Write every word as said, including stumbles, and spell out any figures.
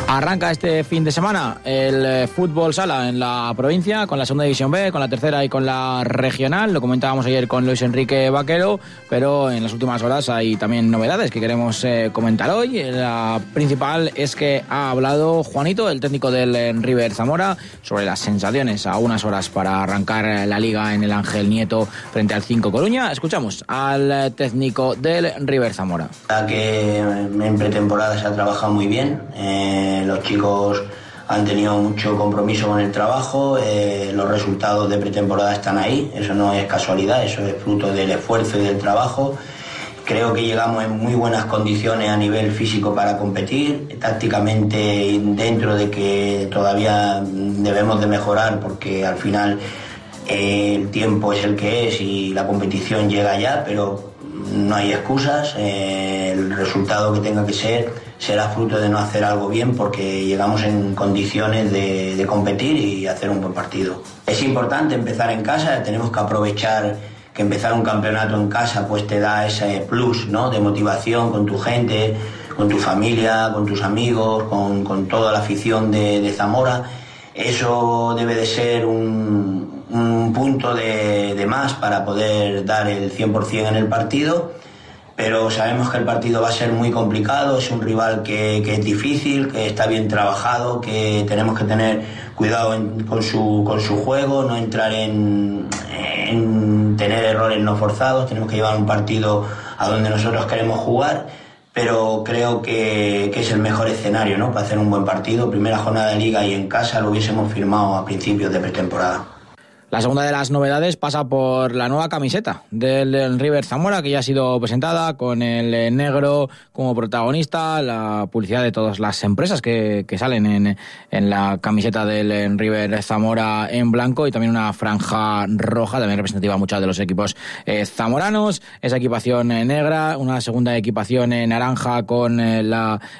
Arranca este fin de semana el eh, fútbol sala en la provincia, con la segunda división B, con la tercera y con la regional. Lo comentábamos ayer con Luis Enrique Vaquero, pero en las últimas horas hay también novedades que queremos eh, comentar hoy. La principal es que ha hablado Juanito, el técnico del eh, River Zamora, sobre las sensaciones a unas horas para arrancar la liga en el Ángel Nieto frente al cinco Coruña. Escuchamos al eh, técnico del River Zamora. Que en pretemporada se ha trabajado muy bien. Eh... Los chicos han tenido mucho compromiso con el trabajo, eh, los resultados de pretemporada están ahí, eso no es casualidad, eso es fruto del esfuerzo y del trabajo. Creo que llegamos en muy buenas condiciones a nivel físico para competir, tácticamente dentro de que todavía debemos de mejorar porque al final eh, el tiempo es el que es y la competición llega ya, pero no hay excusas, eh, el resultado que tenga que ser será fruto de no hacer algo bien porque llegamos en condiciones de, de competir y hacer un buen partido. Es importante empezar en casa, tenemos que aprovechar que empezar un campeonato en casa pues te da ese plus, ¿no?, de motivación con tu gente, con tu familia, con tus amigos, con, con toda la afición de, de Zamora. Eso debe de ser un, un punto de, de más para poder dar el cien por ciento en el partido. Pero sabemos que el partido va a ser muy complicado, es un rival que, que es difícil, que está bien trabajado, que tenemos que tener cuidado en, con, su, con su juego, no entrar en, en tener errores no forzados, tenemos que llevar un partido a donde nosotros queremos jugar, pero creo que, que es el mejor escenario, ¿no?, para hacer un buen partido. Primera jornada de liga y en casa lo hubiésemos firmado a principios de pretemporada. La segunda de las novedades pasa por la nueva camiseta del River Zamora, que ya ha sido presentada con el negro como protagonista, la publicidad de todas las empresas que, que salen en, en la camiseta del River Zamora en blanco y también una franja roja, también representativa a muchos de los equipos eh, zamoranos. Esa equipación eh, negra, una segunda equipación eh, naranja con eh, la